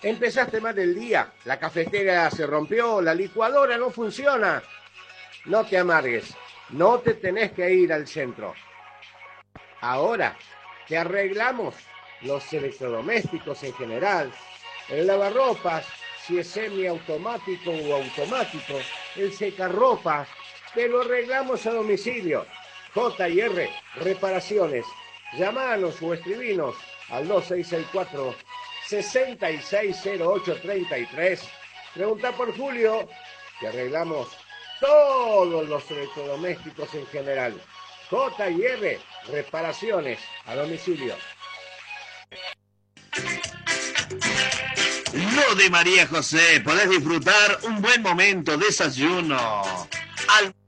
Empezaste mal el día, la cafetera se rompió, la licuadora no funciona. No te amargues, no te tenés que ir al centro. Ahora te arreglamos los electrodomésticos en general, el lavarropas, si es semiautomático o automático, el secarropas, te lo arreglamos a domicilio. J&R Reparaciones. Llamanos o escribinos al 2664 660833. Pregunta por Julio, que arreglamos todos los electrodomésticos en general. J&R Reparaciones a domicilio. Lo de María José, podés disfrutar un buen momento, desayuno,